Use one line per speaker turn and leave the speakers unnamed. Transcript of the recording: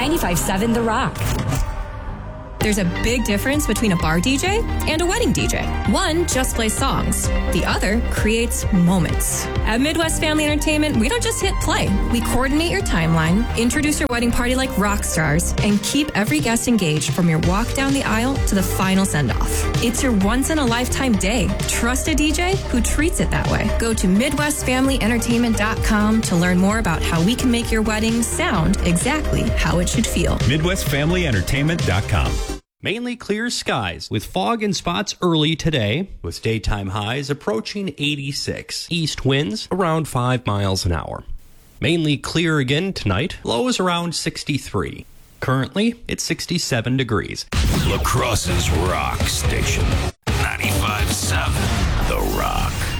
95.7 The Rock.
There's a big difference between a bar DJ and a wedding DJ. One just plays songs. The other creates moments. At Midwest Family Entertainment, we don't just hit play. We coordinate your timeline, introduce your wedding party like rock stars, and keep every guest engaged from your walk down the aisle to the final send-off. It's your once-in-a-lifetime day. Trust a DJ who treats it that way. Go to MidwestFamilyEntertainment.com to learn more about how we can make your wedding sound exactly how it should feel.
MidwestFamilyEntertainment.com. Mainly clear skies with fog and spots early today, with daytime highs approaching 86. East winds around 5 miles an hour. Mainly clear again tonight, lows around 63. Currently, it's 67 degrees.
La Crosse's Rock Station. 95.7 The Rock.